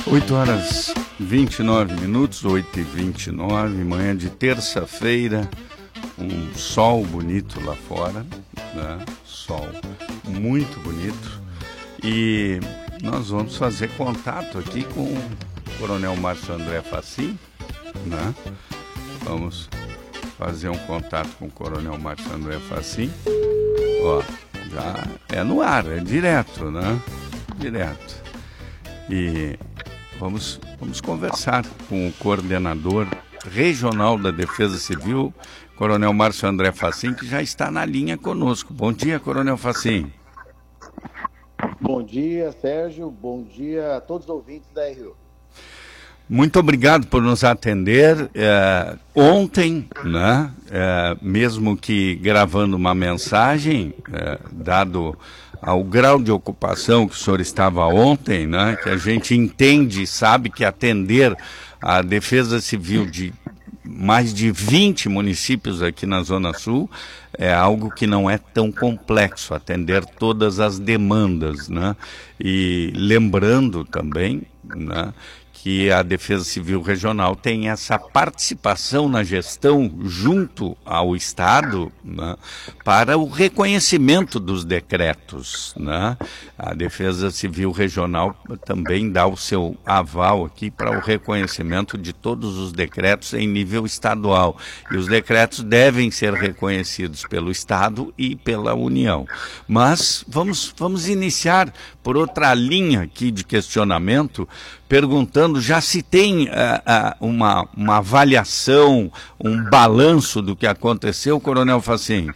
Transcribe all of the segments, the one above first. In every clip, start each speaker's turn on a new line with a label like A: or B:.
A: 8h29, 8h29, manhã de terça-feira, um sol bonito lá fora, né? Sol muito bonito. E nós vamos fazer contato aqui com o Coronel Márcio André Facim, né? Vamos fazer um contato com o Coronel Márcio André Facim. Ó, já é no ar, é direto, né? Direto. E vamos conversar com o coordenador regional da Defesa Civil, Coronel Márcio André Facim, que já está na linha conosco. Bom dia, Coronel Facim.
B: Bom dia, Sérgio. Bom dia a todos os ouvintes da RU.
A: Muito obrigado por nos atender. Ontem, né, mesmo que gravando uma mensagem, dado ao grau de ocupação que o senhor estava ontem, né, que a gente entende e sabe que atender a Defesa Civil de mais de 20 municípios aqui na Zona Sul é algo que não é tão complexo, atender todas as demandas, né? E lembrando também, né, que a Defesa Civil Regional tem essa participação na gestão junto ao Estado, né, para o reconhecimento dos decretos, né? A Defesa Civil Regional também dá o seu aval aqui para o reconhecimento de todos os decretos em nível estadual. E os decretos devem ser reconhecidos pelo Estado e pela União. Mas vamos iniciar por outra linha aqui de questionamento, perguntando, já se tem uma avaliação, um balanço do que aconteceu, Coronel Facim?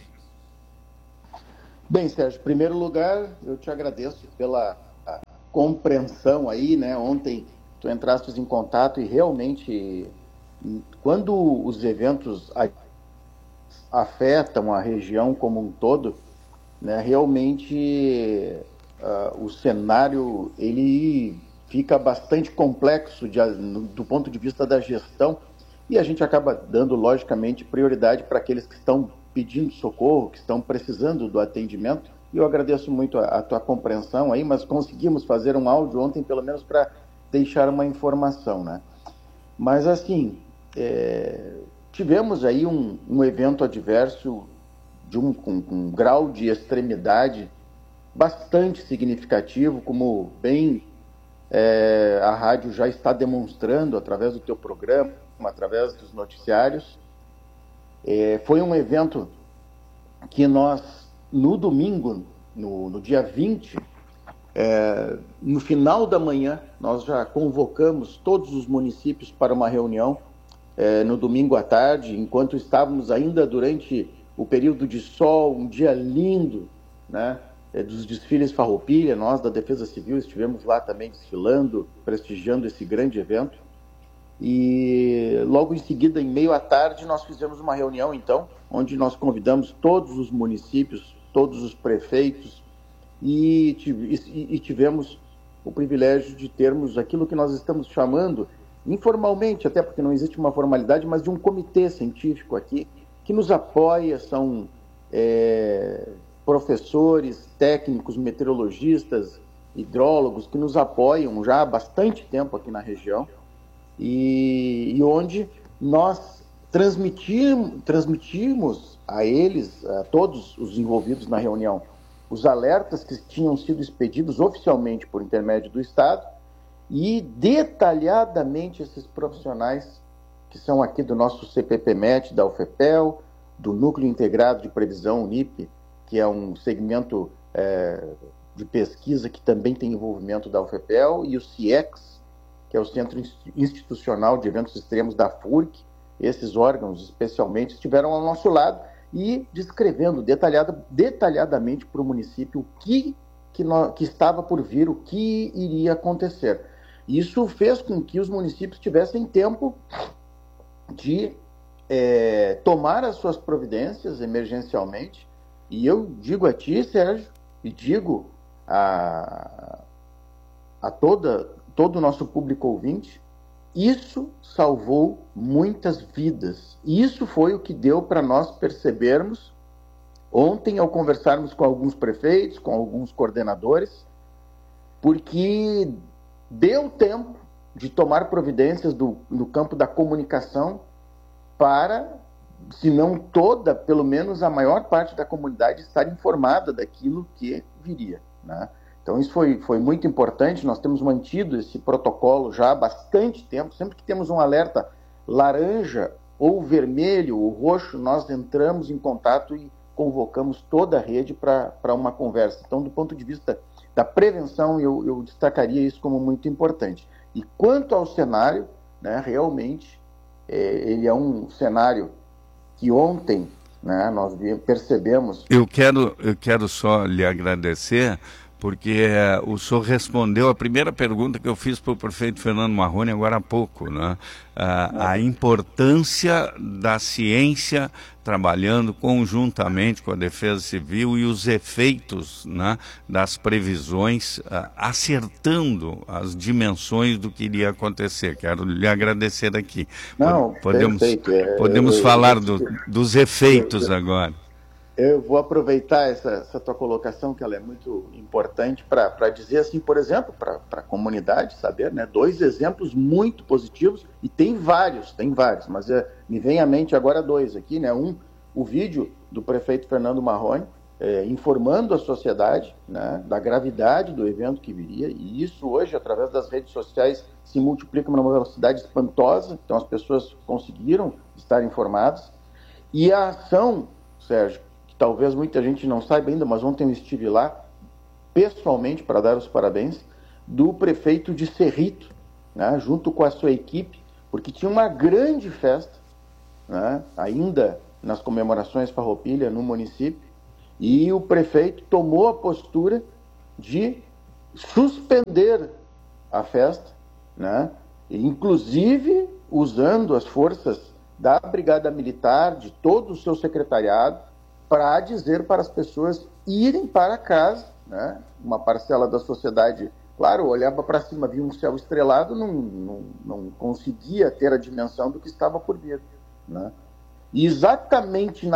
B: Bem, Sérgio, em primeiro lugar, eu te agradeço pela compreensão aí, né? Ontem tu entraste em contato e realmente, quando os eventos afetam a região como um todo, né, realmente o cenário, ele fica bastante complexo do ponto de vista da gestão, e a gente acaba dando, logicamente, prioridade para aqueles que estão pedindo socorro, que estão precisando do atendimento. E eu agradeço muito a tua compreensão aí, mas conseguimos fazer um áudio ontem, pelo menos para deixar uma informação, né? Mas assim, tivemos aí um evento adverso com um grau de extremidade bastante significativo, como bem a rádio já está demonstrando através do teu programa, através dos noticiários. Foi um evento que nós, no domingo, no dia 20, no final da manhã, nós já convocamos todos os municípios para uma reunião no domingo à tarde, enquanto estávamos ainda durante o período de sol, um dia lindo, né? Dos desfiles Farroupilha. Nós da Defesa Civil estivemos lá também desfilando, prestigiando esse grande evento. E logo em seguida, em meio à tarde, nós fizemos uma reunião, então, onde nós convidamos todos os municípios, todos os prefeitos, e tivemos o privilégio de termos aquilo que nós estamos chamando, informalmente, até porque não existe uma formalidade, mas de um comitê científico aqui, que nos apoia, são professores, técnicos, meteorologistas, hidrólogos, que nos apoiam já há bastante tempo aqui na região, e onde nós transmitimos a eles, a todos os envolvidos na reunião, os alertas que tinham sido expedidos oficialmente por intermédio do Estado, e detalhadamente esses profissionais que são aqui do nosso CPPMet, da UFPEL, do Núcleo Integrado de Previsão, UNIP, que é um segmento de pesquisa que também tem envolvimento da UFPEL, e o CIEX, que é o Centro Institucional de Eventos Extremos da FURC. Esses órgãos, especialmente, estiveram ao nosso lado e descrevendo detalhadamente para o município o que estava por vir, o que iria acontecer. Isso fez com que os municípios tivessem tempo de tomar as suas providências emergencialmente. E eu digo a ti, Sérgio, e digo a todo o nosso público ouvinte, isso salvou muitas vidas. E isso foi o que deu para nós percebermos ontem, ao conversarmos com alguns prefeitos, com alguns coordenadores, porque deu tempo de tomar providências no campo da comunicação para, se não toda, pelo menos a maior parte da comunidade estar informada daquilo que viria, né? Então isso foi muito importante. Nós temos mantido esse protocolo já há bastante tempo. Sempre que temos um alerta laranja ou vermelho ou roxo, nós entramos em contato e convocamos toda a rede para uma conversa. Então, do ponto de vista da prevenção, eu destacaria isso como muito importante. E quanto ao cenário, né, realmente, ele é um cenário que ontem, né, nós percebemos...
A: Eu quero só lhe agradecer, porque o senhor respondeu a primeira pergunta que eu fiz para o prefeito Fernando Marrone agora há pouco, né? A importância da ciência trabalhando conjuntamente com a Defesa Civil e os efeitos, né, das previsões, acertando as dimensões do que iria acontecer. Quero lhe agradecer aqui.
B: Não,
A: podemos falar dos efeitos agora.
B: Eu vou aproveitar essa tua colocação, que ela é muito importante, para dizer assim, por exemplo, para a comunidade saber, né, 2 exemplos muito positivos, e tem vários, mas me vem à mente agora 2 aqui, né? O vídeo do prefeito Fernando Marrone, informando a sociedade, né, da gravidade do evento que viria, e isso hoje, através das redes sociais, se multiplica numa velocidade espantosa. Então as pessoas conseguiram estar informadas, e a ação, Sérgio, talvez muita gente não saiba ainda, mas ontem eu estive lá pessoalmente para dar os parabéns, do prefeito de Cerrito, né, junto com a sua equipe, porque tinha uma grande festa, né, ainda nas comemorações Farroupilha no município, e o prefeito tomou a postura de suspender a festa, né, inclusive usando as forças da Brigada Militar, de todo o seu secretariado, para dizer para as pessoas irem para casa, né? Uma parcela da sociedade, claro, olhava para cima, via um céu estrelado, não conseguia ter a dimensão do que estava por vir, né? E exatamente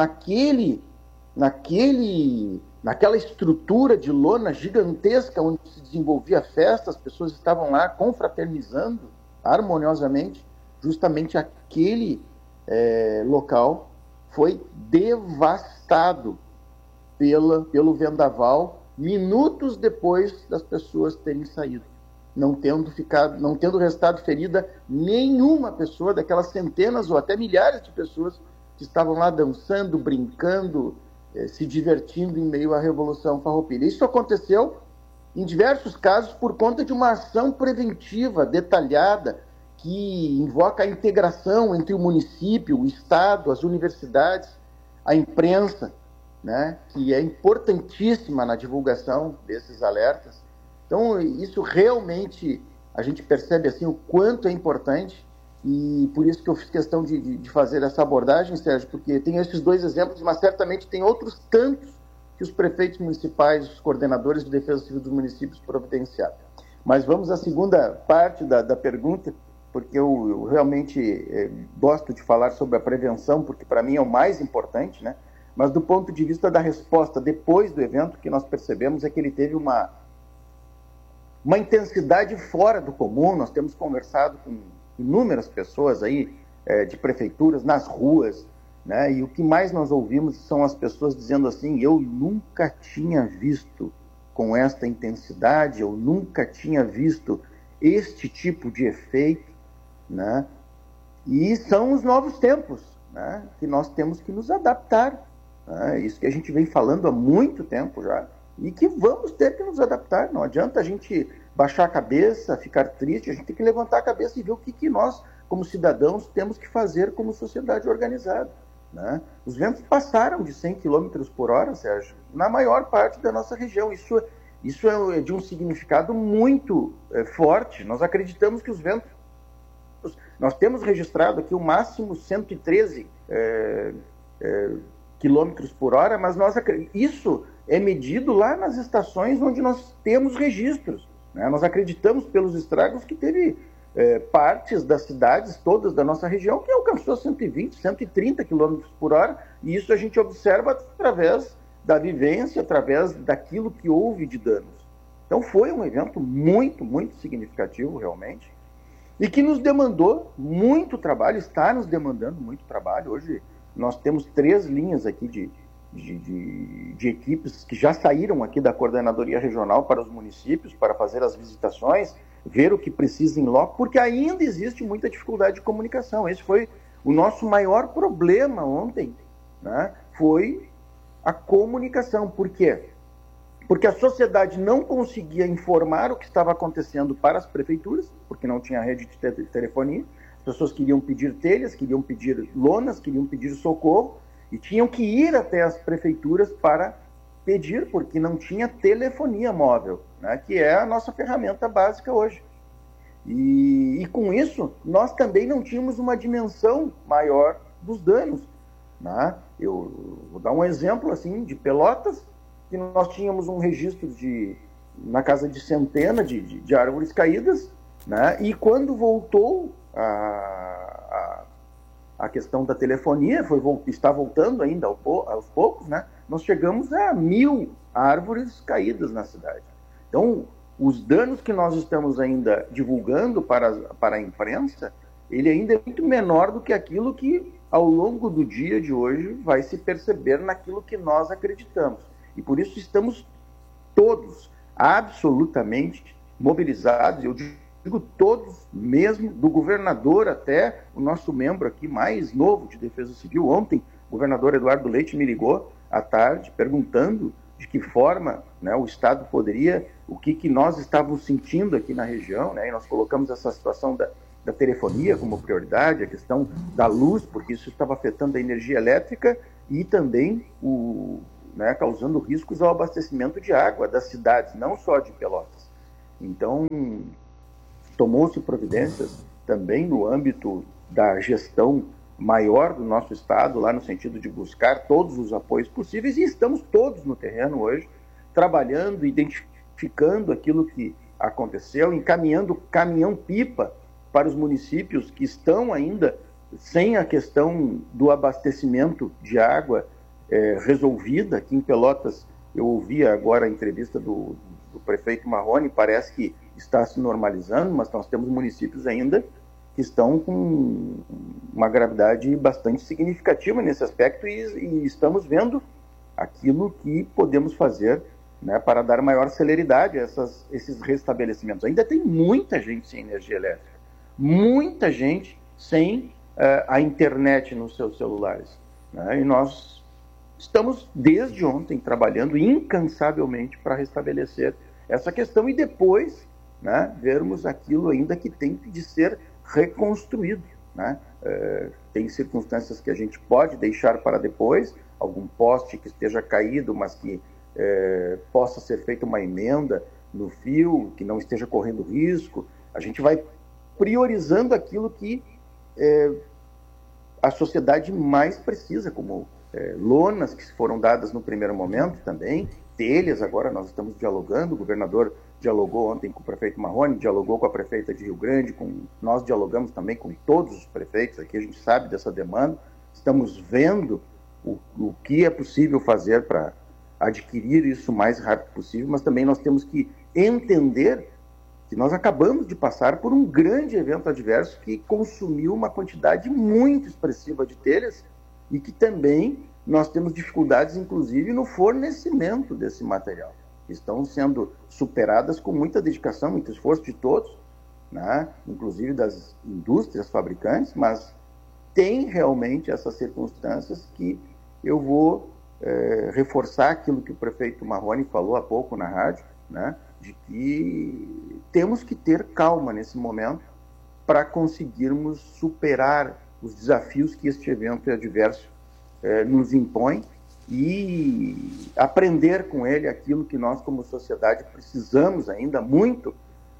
B: naquela estrutura de lona gigantesca onde se desenvolvia a festa, as pessoas estavam lá confraternizando harmoniosamente, justamente aquele local foi devastado pelo vendaval, minutos depois das pessoas terem saído, não tendo restado ferida nenhuma pessoa daquelas centenas ou até milhares de pessoas que estavam lá dançando, brincando, se divertindo em meio à Revolução Farroupilha. Isso aconteceu em diversos casos por conta de uma ação preventiva detalhada, que invoca a integração entre o município, o Estado, as universidades, a imprensa, né, que é importantíssima na divulgação desses alertas. Então, isso realmente a gente percebe assim, o quanto é importante, e por isso que eu fiz questão de fazer essa abordagem, Sérgio, porque tem esses 2 exemplos, mas certamente tem outros tantos que os prefeitos municipais, os coordenadores de defesa civil dos municípios providenciaram. Mas vamos à segunda parte da pergunta, porque eu realmente gosto de falar sobre a prevenção, porque para mim é o mais importante, né? Mas do ponto de vista da resposta depois do evento, o que nós percebemos é que ele teve uma intensidade fora do comum. Nós temos conversado com inúmeras pessoas aí, de prefeituras, nas ruas, né? E o que mais nós ouvimos são as pessoas dizendo assim: eu nunca tinha visto com esta intensidade, eu nunca tinha visto este tipo de efeito, né? E são os novos tempos, né, que nós temos que nos adaptar, né? Isso que a gente vem falando há muito tempo já, e que vamos ter que nos adaptar. Não adianta a gente baixar a cabeça, ficar triste, a gente tem que levantar a cabeça e ver o que nós, como cidadãos, temos que fazer como sociedade organizada, né? Os ventos passaram de 100 km por hora, Sérgio, na maior parte da nossa região. Isso é de um significado muito forte. Nós acreditamos que os ventos... Nós temos registrado aqui o máximo 113 quilômetros por hora, mas isso é medido lá nas estações onde nós temos registros, né? Nós acreditamos pelos estragos que teve partes das cidades todas da nossa região que alcançou 120, 130 quilômetros por hora, e isso a gente observa através da vivência, através daquilo que houve de danos. Então foi um evento muito, muito significativo realmente. e que nos demandou muito trabalho, está nos demandando muito trabalho. Hoje nós temos 3 linhas aqui de equipes que já saíram aqui da coordenadoria regional para os municípios, para fazer as visitações, ver o que precisa em loco, porque ainda existe muita dificuldade de comunicação. Esse foi o nosso maior problema ontem, né? Foi a comunicação. Por quê? Porque a sociedade não conseguia informar o que estava acontecendo para as prefeituras, porque não tinha rede de telefonia. As pessoas queriam pedir telhas, queriam pedir lonas, queriam pedir socorro, e tinham que ir até as prefeituras para pedir, porque não tinha telefonia móvel, né, que é a nossa ferramenta básica hoje. E com isso, nós também não tínhamos uma dimensão maior dos danos, né? Eu vou dar um exemplo assim, de Pelotas, que nós tínhamos um registro na casa de centenas de árvores caídas, né? E quando voltou a questão da telefonia, está voltando ainda aos poucos, né? Nós chegamos a 1.000 árvores caídas na cidade. Então, os danos que nós estamos ainda divulgando para a imprensa, ele ainda é muito menor do que aquilo que, ao longo do dia de hoje, vai se perceber naquilo que nós acreditamos. E por isso estamos todos absolutamente mobilizados, eu digo todos mesmo, do governador até o nosso membro aqui mais novo de Defesa Civil. Ontem, o governador Eduardo Leite me ligou à tarde perguntando de que forma, né, o Estado poderia, o que nós estávamos sentindo aqui na região, né, e nós colocamos essa situação da telefonia como prioridade, a questão da luz, porque isso estava afetando a energia elétrica e também causando riscos ao abastecimento de água das cidades, não só de Pelotas. Então, tomou-se providências também no âmbito da gestão maior do nosso Estado, lá no sentido de buscar todos os apoios possíveis, e estamos todos no terreno hoje, trabalhando, identificando aquilo que aconteceu, encaminhando caminhão-pipa para os municípios que estão ainda sem a questão do abastecimento de água resolvida. Aqui em Pelotas, eu ouvi agora a entrevista do prefeito Marrone, parece que está se normalizando, mas nós temos municípios ainda que estão com uma gravidade bastante significativa nesse aspecto, e estamos vendo aquilo que podemos fazer, né, para dar maior celeridade a esses restabelecimentos. Ainda tem muita gente sem energia elétrica, muita gente sem a internet nos seus celulares, né, e nós estamos desde ontem trabalhando incansavelmente para restabelecer essa questão e depois, né, vermos aquilo ainda que tem de ser reconstruído, né? Tem circunstâncias que a gente pode deixar para depois, algum poste que esteja caído, mas que possa ser feita uma emenda no fio, que não esteja correndo risco. A gente vai priorizando aquilo que a sociedade mais precisa, como lonas que foram dadas no primeiro momento também, telhas. Agora nós estamos dialogando, o governador dialogou ontem com o prefeito Marrone, dialogou com a prefeita de Rio Grande, nós dialogamos também com todos os prefeitos aqui, a gente sabe dessa demanda, estamos vendo o que é possível fazer para adquirir isso o mais rápido possível, mas também nós temos que entender que nós acabamos de passar por um grande evento adverso que consumiu uma quantidade muito expressiva de telhas e que também nós temos dificuldades, inclusive, no fornecimento desse material. Estão sendo superadas com muita dedicação, muito esforço de todos, né? Inclusive das indústrias fabricantes, mas tem realmente essas circunstâncias que eu vou reforçar aquilo que o prefeito Marrone falou há pouco na rádio, né? De que temos que ter calma nesse momento para conseguirmos superar os desafios que este evento adverso nos impõe e aprender com ele aquilo que nós, como sociedade, precisamos ainda muito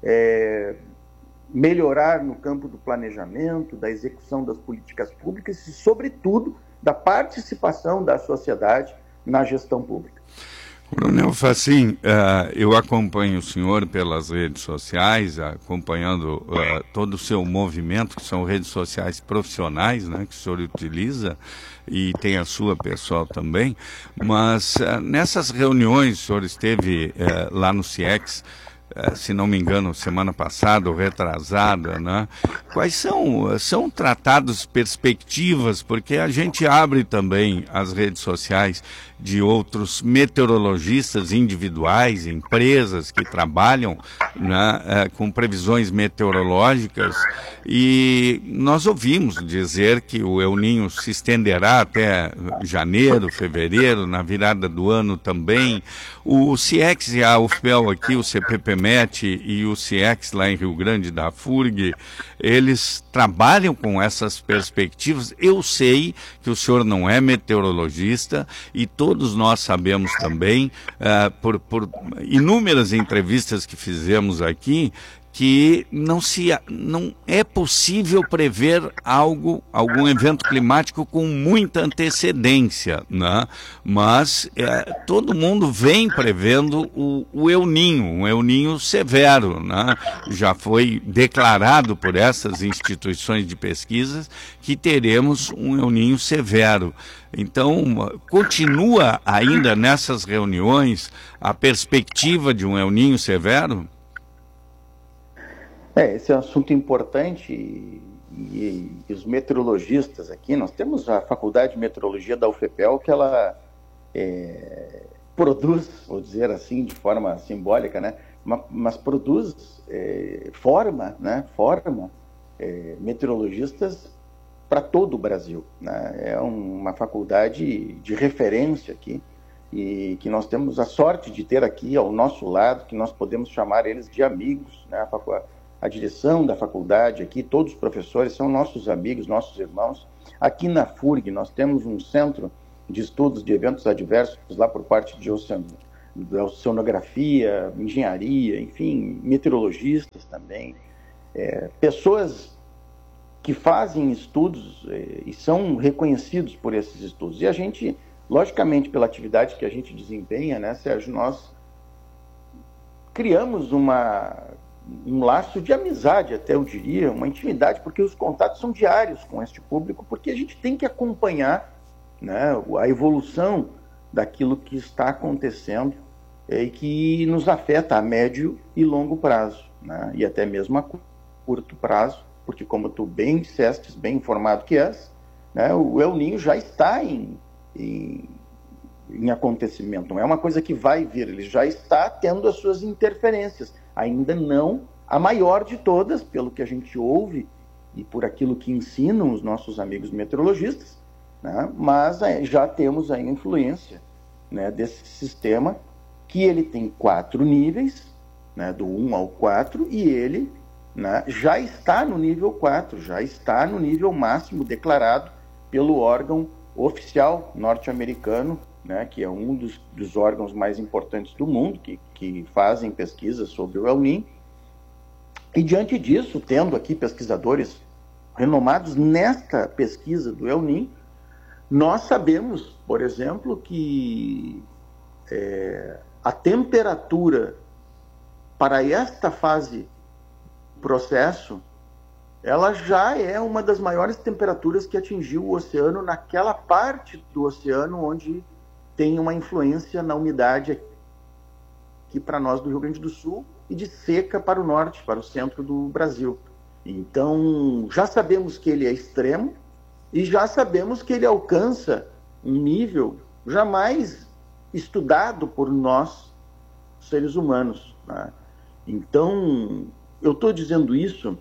B: melhorar no campo do planejamento, da execução das políticas públicas e, sobretudo, da participação da sociedade na gestão pública.
A: Coronel Facim, eu acompanho o senhor pelas redes sociais, acompanhando todo o seu movimento, que são redes sociais profissionais, né, que o senhor utiliza, e tem a sua pessoal também, mas nessas reuniões, o senhor esteve lá no CIEX, se não me engano, semana passada ou retrasada, né? Quais são tratados perspectivas, porque a gente abre também as redes sociais de outros meteorologistas individuais, empresas que trabalham, né, com previsões meteorológicas, e nós ouvimos dizer que o El Niño se estenderá até janeiro, fevereiro, na virada do ano também. O CIEX e a UFPEL aqui, o CPPMet e o CIEX lá em Rio Grande da FURG, eles trabalham com essas perspectivas. Eu sei que o senhor não é meteorologista e todos nós sabemos também, por inúmeras entrevistas que fizemos aqui, que não é possível prever algum evento climático com muita antecedência, né? Mas todo mundo vem prevendo o El Niño, um El Niño severo, né? Já foi declarado por essas instituições de pesquisas que teremos um El Niño severo. Então, continua ainda nessas reuniões a perspectiva de um El Niño severo?
B: Esse é um assunto importante e os meteorologistas aqui, nós temos a Faculdade de Meteorologia da UFPEL, que ela produz, vou dizer assim, de forma simbólica, né? Mas produz, forma meteorologistas para todo o Brasil, né? É uma faculdade de referência aqui e que nós temos a sorte de ter aqui ao nosso lado, que nós podemos chamar eles de amigos, né? A direção da faculdade aqui, todos os professores são nossos amigos, nossos irmãos. Aqui na FURG nós temos um centro de estudos de eventos adversos lá por parte de oceanografia, engenharia, enfim, meteorologistas também. Pessoas que fazem estudos e são reconhecidos por esses estudos. E a gente, logicamente, pela atividade que a gente desempenha, né, Sérgio, nós criamos um laço de amizade, até eu diria, uma intimidade, porque os contatos são diários com este público, porque a gente tem que acompanhar, né, a evolução daquilo que está acontecendo e que nos afeta a médio e longo prazo, né, e até mesmo a curto prazo, porque como tu bem disseste, bem informado que és, né, o El Niño já está em acontecimento, não é uma coisa que vai vir, ele já está tendo as suas interferências, ainda não a maior de todas, pelo que a gente ouve e por aquilo que ensinam os nossos amigos meteorologistas, né? Mas já temos a influência, né, desse sistema, que ele tem 4 níveis, né, do 1 ao 4, e ele, né, já está no nível 4, já está no nível máximo declarado pelo órgão oficial norte-americano, né, que é um dos órgãos mais importantes do mundo, que fazem pesquisas sobre o El Niño. E diante disso, tendo aqui pesquisadores renomados nesta pesquisa do El Niño, nós sabemos, por exemplo, que a temperatura para esta fase do processo, ela já é uma das maiores temperaturas que atingiu o oceano naquela parte do oceano onde tem uma influência na umidade aqui para nós do Rio Grande do Sul e de seca para o norte, para o centro do Brasil. Então, já sabemos que ele é extremo e já sabemos que ele alcança um nível jamais estudado por nós, seres humanos, né? Então, eu estou dizendo isso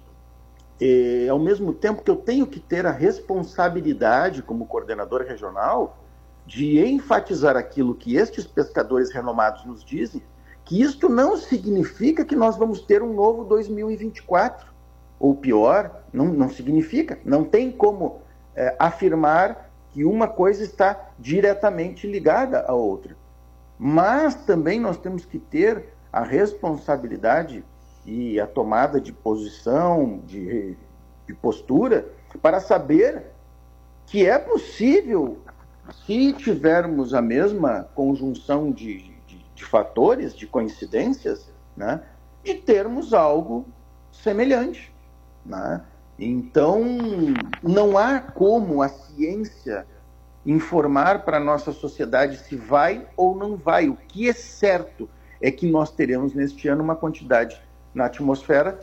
B: ao mesmo tempo que eu tenho que ter a responsabilidade, como coordenador regional, de enfatizar aquilo que estes pescadores renomados nos dizem, que isto não significa que nós vamos ter um novo 2024, ou pior, não significa, não tem como afirmar que uma coisa está diretamente ligada à outra. Mas também nós temos que ter a responsabilidade e a tomada de posição, de postura, para saber que é possível, se tivermos a mesma conjunção de fatores, de coincidências, né, de termos algo semelhante, né? Então, não há como a ciência informar para a nossa sociedade se vai ou não vai. O que é certo é que nós teremos neste ano uma quantidade na atmosfera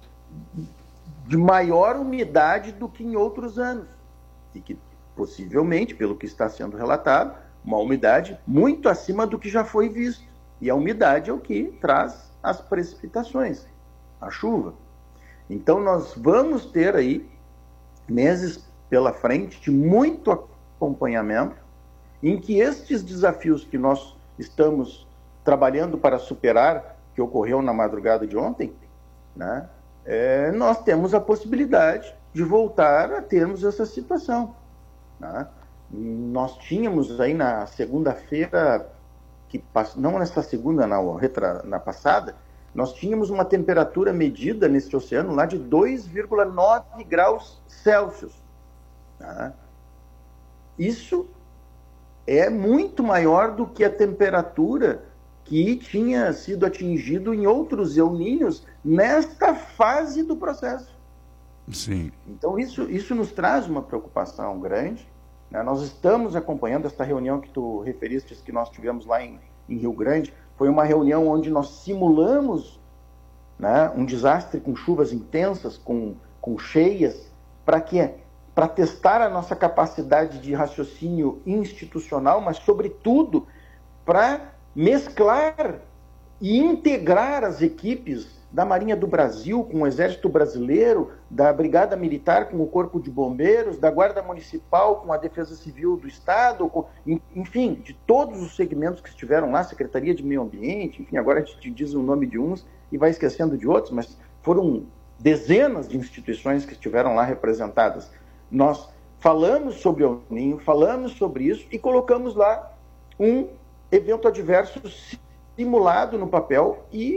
B: de maior umidade do que em outros anos. E que, possivelmente, pelo que está sendo relatado, uma umidade muito acima do que já foi visto. E a umidade é o que traz as precipitações, a chuva. Então, nós vamos ter aí meses pela frente de muito acompanhamento, em que estes desafios que nós estamos trabalhando para superar, que ocorreu na madrugada de ontem, né, nós temos a possibilidade de voltar a termos essa situação, né? Nós tínhamos aí na segunda-feira, não nessa segunda, na passada, nós tínhamos uma temperatura medida nesse oceano lá de 2,9 graus Celsius. Tá? Isso é muito maior do que a temperatura que tinha sido atingido em outros El Niños nesta fase do processo.
A: Sim.
B: Então isso nos traz uma preocupação grande, né? Nós estamos acompanhando esta reunião que tu referiste, que nós tivemos lá em Rio Grande. Foi uma reunião onde nós simulamos, né, um desastre com chuvas intensas, com cheias, para quê? Para testar a nossa capacidade de raciocínio institucional, mas, sobretudo, para mesclar e integrar as equipes da Marinha do Brasil com o Exército Brasileiro, da Brigada Militar com o Corpo de Bombeiros, da Guarda Municipal com a Defesa Civil do Estado, enfim, de todos os segmentos que estiveram lá, Secretaria de Meio Ambiente, enfim, agora a gente diz o nome de uns e vai esquecendo de outros, mas foram dezenas de instituições que estiveram lá representadas. Nós falamos sobre o El Niño, falamos sobre isso e colocamos lá um evento adverso simulado no papel e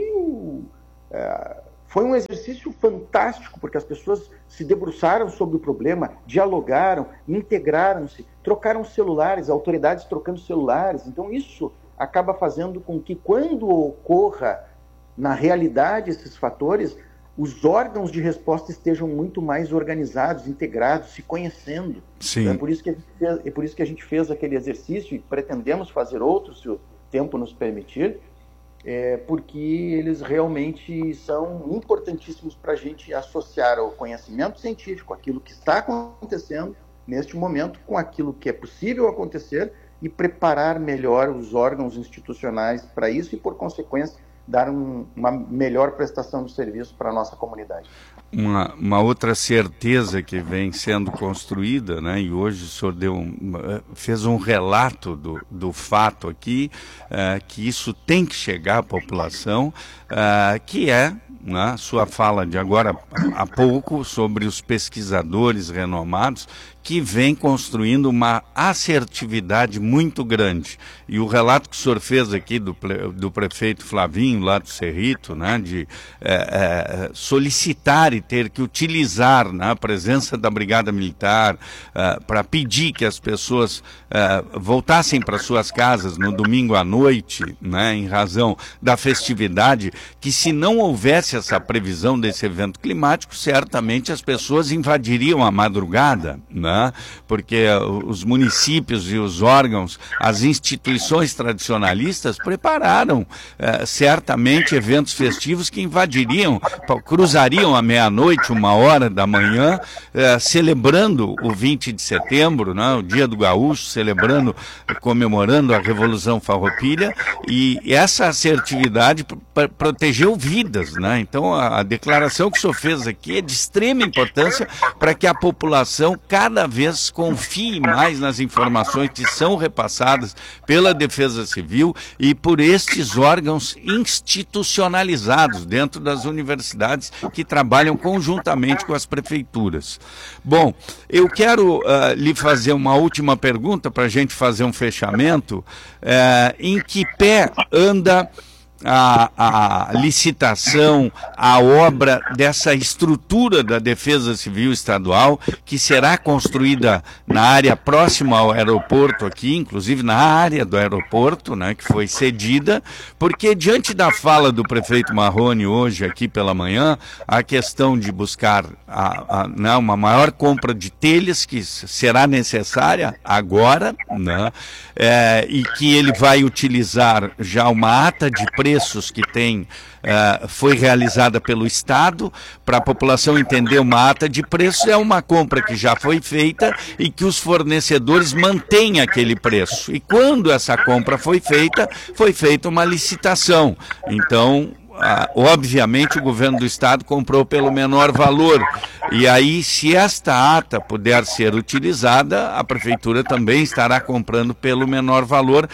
B: foi um exercício fantástico, porque as pessoas se debruçaram sobre o problema, dialogaram, integraram-se, trocaram celulares, autoridades trocando celulares. Então isso acaba fazendo com que, quando ocorra na realidade esses fatores, os órgãos de resposta estejam muito mais organizados, integrados, se conhecendo.
A: Sim.
B: É por isso que a gente fez aquele exercício e pretendemos fazer outros, se o tempo nos permitir, porque eles realmente são importantíssimos para a gente associar ao conhecimento científico aquilo que está acontecendo neste momento com aquilo que é possível acontecer e preparar melhor os órgãos institucionais para isso e, por consequência, dar uma melhor prestação de serviço para a nossa comunidade.
A: Uma outra certeza que vem sendo construída, né, e hoje o senhor fez um relato do fato aqui, que isso tem que chegar à população, que é, né, sua fala de agora há pouco sobre os pesquisadores renomados que vem construindo uma assertividade muito grande. E o relato que o senhor fez aqui do prefeito Flavinho, lá do Cerrito, né, de solicitar e ter que utilizar, né, a presença da Brigada Militar para pedir que as pessoas voltassem para suas casas no domingo à noite, né, em razão da festividade, que se não houvesse essa previsão desse evento climático, certamente as pessoas invadiriam a madrugada, né? Porque os municípios e os órgãos, as instituições tradicionalistas prepararam certamente eventos festivos que invadiriam, cruzariam à meia-noite, 1h da manhã, celebrando o 20 de setembro, né, o Dia do Gaúcho, comemorando a Revolução Farroupilha, e essa assertividade protegeu vidas, né? Então a declaração que o senhor fez aqui é de extrema importância para que a população cada vez confie mais nas informações que são repassadas pela Defesa Civil e por estes órgãos institucionalizados dentro das universidades que trabalham conjuntamente com as prefeituras. Bom, eu quero lhe fazer uma última pergunta para a gente fazer um fechamento. Em que pé anda a licitação, a obra dessa estrutura da Defesa Civil Estadual, que será construída na área próxima ao aeroporto aqui, inclusive na área do aeroporto, né, que foi cedida, porque diante da fala do prefeito Marrone hoje aqui pela manhã, a questão de buscar uma maior compra de telhas, que será necessária agora, né, e que ele vai utilizar já uma ata de preço preços que tem foi realizada pelo Estado, para a população entender uma ata de preços, é uma compra que já foi feita e que os fornecedores mantêm aquele preço. E quando essa compra foi feita uma licitação. Então, obviamente o governo do estado comprou pelo menor valor, e aí se esta ata puder ser utilizada, a prefeitura também estará comprando pelo menor valor,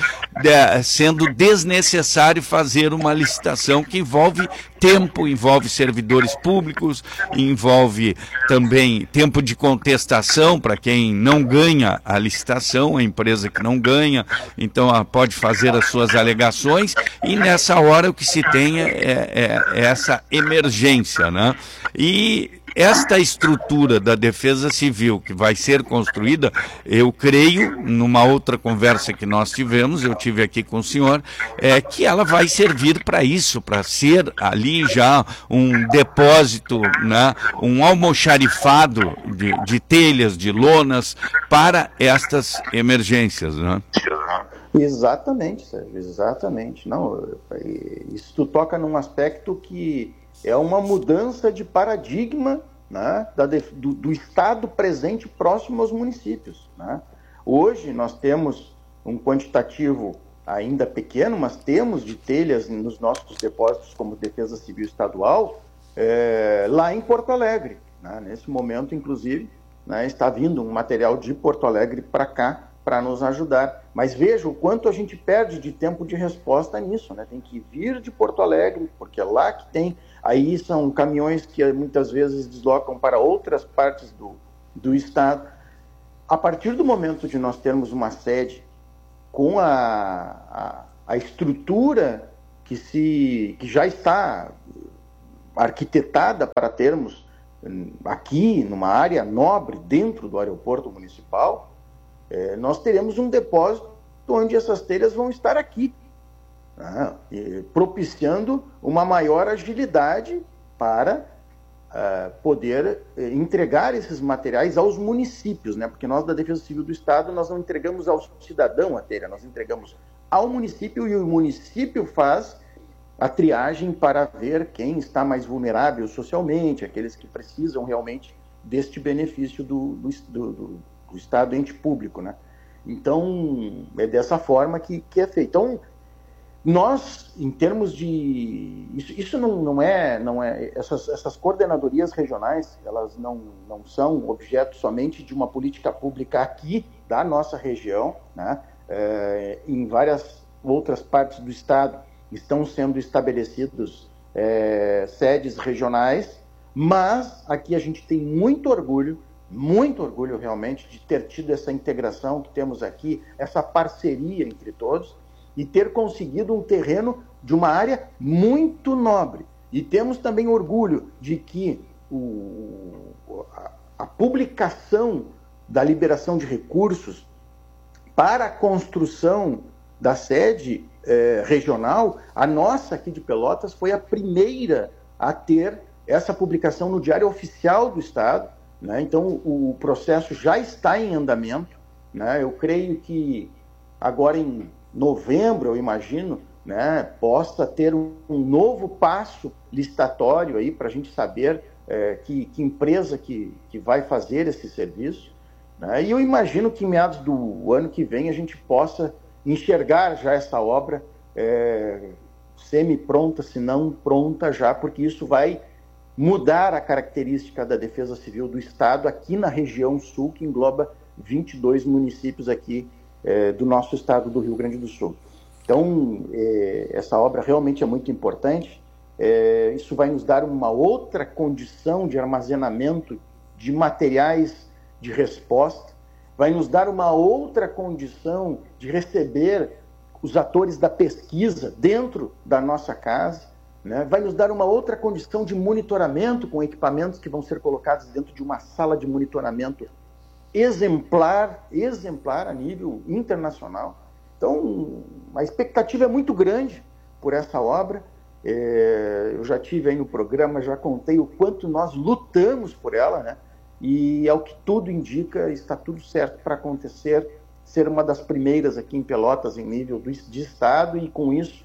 A: sendo desnecessário fazer uma licitação que envolve tempo, envolve servidores públicos, envolve também tempo de contestação para quem não ganha a licitação, a empresa que não ganha, então ela pode fazer as suas alegações, e nessa hora o que se tem é essa emergência, né? E esta estrutura da Defesa Civil que vai ser construída, eu creio, numa outra conversa que nós tivemos, eu tive aqui com o senhor, que ela vai servir para isso, para ser ali já um depósito, né, um almoxarifado de telhas, de lonas, para estas emergências, né?
B: Exatamente, Sérgio, exatamente. Não, isso tu toca num aspecto que é uma mudança de paradigma, né, do Estado presente próximo aos municípios, né? Hoje nós temos um quantitativo ainda pequeno, mas temos de telhas nos nossos depósitos como Defesa Civil Estadual, lá em Porto Alegre, né? Nesse momento, inclusive, né, está vindo um material de Porto Alegre para cá, para nos ajudar. Mas veja o quanto a gente perde de tempo de resposta nisso, né? Tem que vir de Porto Alegre, porque é lá que tem. Aí são caminhões que muitas vezes deslocam para outras partes do estado. A partir do momento de nós termos uma sede com a estrutura que já está arquitetada para termos aqui, numa área nobre, dentro do aeroporto municipal, nós teremos um depósito onde essas telhas vão estar aqui, né, propiciando uma maior agilidade para poder entregar esses materiais aos municípios, né, porque nós da Defesa Civil do Estado nós não entregamos ao cidadão a telha, nós entregamos ao município, e o município faz a triagem para ver quem está mais vulnerável socialmente, aqueles que precisam realmente deste benefício do Estado ente público, né? Então, é dessa forma que é feito. Então, nós, em termos de... Isso não é essas coordenadorias regionais, elas não são objeto somente de uma política pública aqui, da nossa região, né? Em várias outras partes do Estado estão sendo estabelecidos sedes regionais, mas aqui a gente tem muito orgulho realmente de ter tido essa integração que temos aqui, essa parceria entre todos, e ter conseguido um terreno de uma área muito nobre. E temos também orgulho de que a publicação da liberação de recursos para a construção da sede regional, a nossa aqui de Pelotas foi a primeira a ter essa publicação no Diário Oficial do Estado, né? Então, o processo já está em andamento, né? Eu creio que agora em novembro, eu imagino, né, possa ter um novo passo licitatório aí para a gente saber que empresa que vai fazer esse serviço, né? E eu imagino que em meados do ano que vem a gente possa enxergar já essa obra semi-pronta, se não pronta já, porque isso vai mudar a característica da Defesa Civil do Estado aqui na região sul, que engloba 22 municípios aqui do nosso estado do Rio Grande do Sul. Então, essa obra realmente é muito importante. Isso vai nos dar uma outra condição de armazenamento de materiais de resposta, vai nos dar uma outra condição de receber os atores da pesquisa dentro da nossa casa, né? Vai nos dar uma outra condição de monitoramento com equipamentos que vão ser colocados dentro de uma sala de monitoramento exemplar a nível internacional. Então, a expectativa é muito grande por essa obra. Eu já tive aí no programa, já contei o quanto nós lutamos por ela, né? E ao que tudo indica, está tudo certo para acontecer, ser uma das primeiras aqui em Pelotas em nível de Estado, e com isso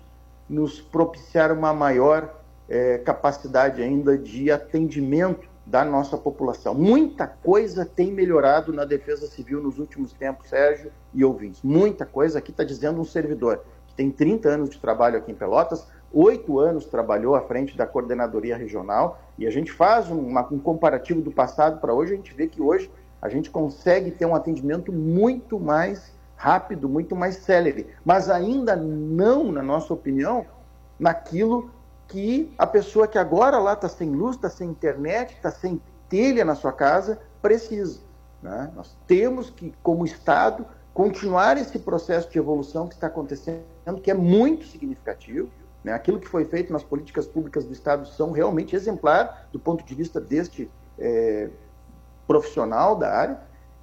B: nos propiciar uma maior capacidade ainda de atendimento da nossa população. Muita coisa tem melhorado na Defesa Civil nos últimos tempos, Sérgio e ouvintes. Muita coisa. Aqui está dizendo um servidor que tem 30 anos de trabalho aqui em Pelotas, 8 anos trabalhou à frente da Coordenadoria Regional, e a gente faz um comparativo do passado para hoje, a gente vê que hoje a gente consegue ter um atendimento muito mais rápido, muito mais célere, mas ainda não, na nossa opinião, naquilo que a pessoa que agora lá está sem luz, está sem internet, está sem telha na sua casa, precisa, né? Nós temos que, como Estado, continuar esse processo de evolução que está acontecendo, que é muito significativo, né? Aquilo que foi feito nas políticas públicas do Estado são realmente exemplar do ponto de vista deste profissional da área,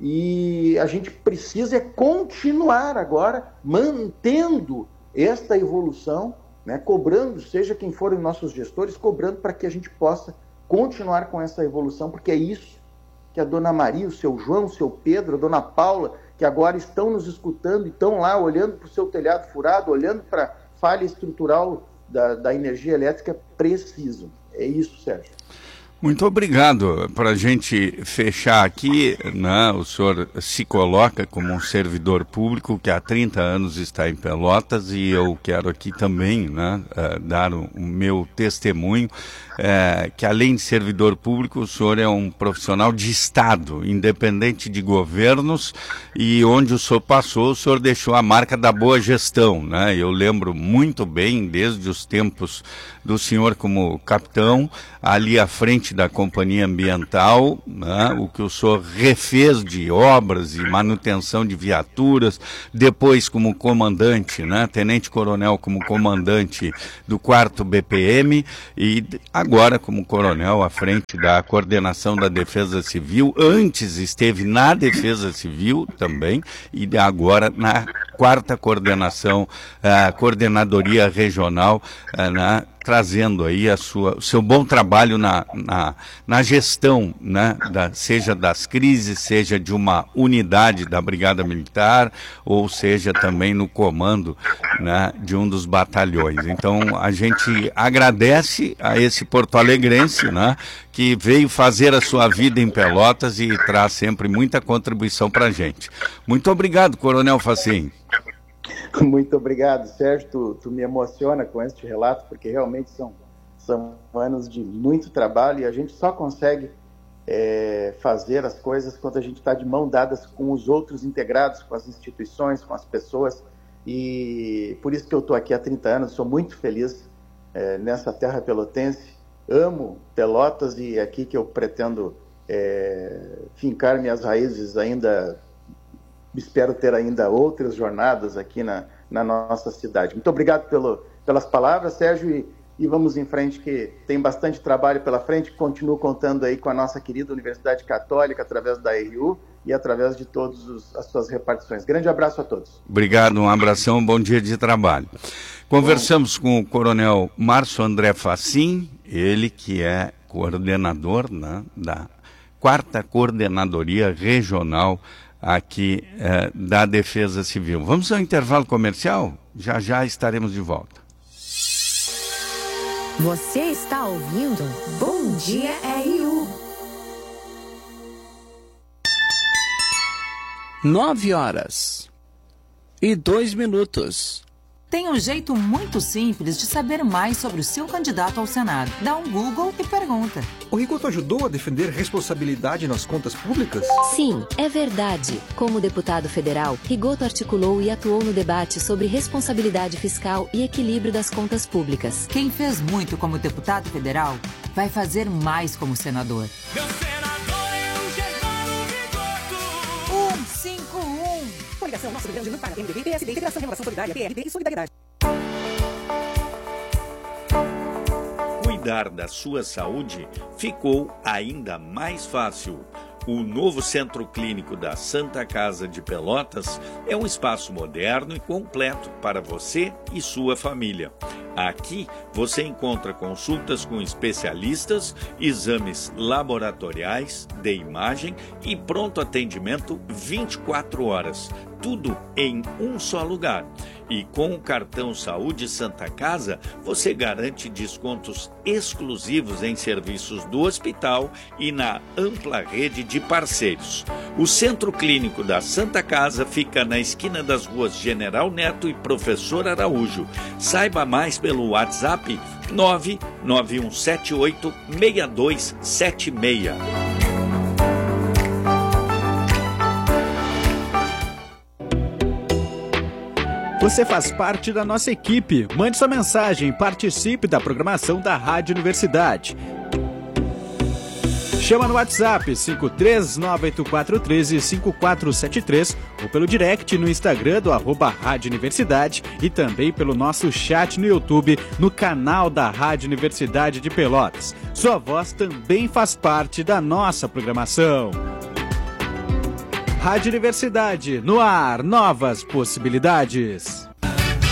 B: e a gente precisa continuar agora mantendo esta evolução, né, cobrando, seja quem forem nossos gestores, cobrando para que a gente possa continuar com essa evolução, porque é isso que a dona Maria, o seu João, o seu Pedro, a dona Paula, que agora estão nos escutando, estão lá olhando para o seu telhado furado, olhando para a falha estrutural da energia elétrica, precisam. É isso, Sérgio.
A: Muito obrigado. Para a gente fechar aqui, né, o senhor se coloca como um servidor público que há 30 anos está em Pelotas, e eu quero aqui também, né, dar o meu testemunho, que além de servidor público, o senhor é um profissional de Estado, independente de governos, e onde o senhor passou, o senhor deixou a marca da boa gestão, né? Eu lembro muito bem, desde os tempos do senhor como capitão, ali à frente da Companhia Ambiental, né, o que o senhor refez de obras e manutenção de viaturas, depois como comandante, né, tenente-coronel como comandante do 4º BPM, e agora como coronel à frente da coordenação da Defesa Civil. Antes esteve na Defesa Civil também, e agora na 4ª coordenação, Coordenadoria Regional, trazendo aí o seu bom trabalho na gestão, né, seja das crises, seja de uma unidade da Brigada Militar, ou seja também no comando, né, de um dos batalhões. Então a gente agradece a esse porto-alegrense, né, que veio fazer a sua vida em Pelotas e traz sempre muita contribuição para a gente. Muito obrigado, Coronel Facim.
B: Muito obrigado, Sérgio. Tu me emociona com este relato, porque realmente são anos de muito trabalho, e a gente só consegue fazer as coisas quando a gente está de mão dadas com os outros integrados, com as instituições, com as pessoas, e por isso que eu estou aqui há 30 anos, sou muito feliz nessa terra pelotense, amo Pelotas, e é aqui que eu pretendo fincar minhas raízes ainda. Espero ter ainda outras jornadas aqui na nossa cidade. Muito obrigado pelas palavras, Sérgio, e vamos em frente, que tem bastante trabalho pela frente. Continuo contando aí com a nossa querida Universidade Católica, através da RU e através de todas as suas repartições. Grande abraço a todos.
A: Obrigado, um abração, bom dia de trabalho. Conversamos com o Coronel Márcio André Facim, ele que é coordenador, né, da 4ª Coordenadoria Regional aqui da Defesa Civil. Vamos ao intervalo comercial? Já já estaremos de volta.
C: Você está ouvindo Bom Dia RU.
D: 9h02.
E: Tem um jeito muito simples de saber mais sobre o seu candidato ao Senado. Dá um Google e pergunta.
F: O Rigoto ajudou a defender responsabilidade nas contas públicas?
G: Sim, é verdade. Como deputado federal, Rigoto articulou e atuou no debate sobre responsabilidade fiscal e equilíbrio das contas públicas.
E: Quem fez muito como deputado federal, vai fazer mais como senador.
H: Meu senador é o Germano Rigoto.
E: 151.
I: Coligação Nosso Rio Grande do Sul para MDB, PSD, Integração, Renovação Solidária, PRB e Solidariedade.
J: Cuidar da sua saúde ficou ainda mais fácil. O novo Centro Clínico da Santa Casa de Pelotas é um espaço moderno e completo para você e sua família. Aqui você encontra consultas com especialistas, exames laboratoriais, de imagem e pronto atendimento 24 horas. tudo em um só lugar. E com o cartão Saúde Santa Casa, você garante descontos exclusivos em serviços do hospital e na ampla rede de parceiros. O Centro Clínico da Santa Casa fica na esquina das ruas General Neto e Professor Araújo. Saiba mais pelo WhatsApp 991786276.
K: Você faz parte da nossa equipe. Mande sua mensagem e participe da programação da Rádio Universidade. Chama no WhatsApp 53984135473 ou pelo direct no Instagram do @Rádio Universidade e também pelo nosso chat no YouTube no canal da Rádio Universidade de Pelotas. Sua voz também faz parte da nossa programação. Rádio Universidade, no ar, novas possibilidades.